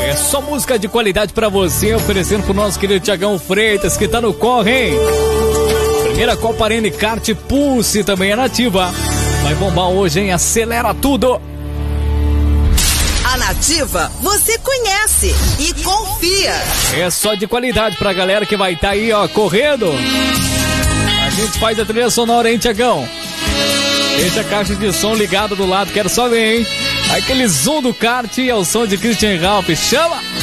É só música de qualidade pra você, oferecendo pro nosso querido Tiagão Freitas, que tá no corre, hein? Primeira Copa Arena Kart Pulse também é nativa. Vai bombar hoje, hein? Acelera tudo! A Nativa você conhece e confia. É só de qualidade pra galera que vai estar aí, ó, correndo. A gente faz a trilha sonora, hein, Tiagão? Deixa a caixa de som ligada do lado, quero só ver, hein? Aquele zoom do kart e ao som de Christian Ralph. Chama!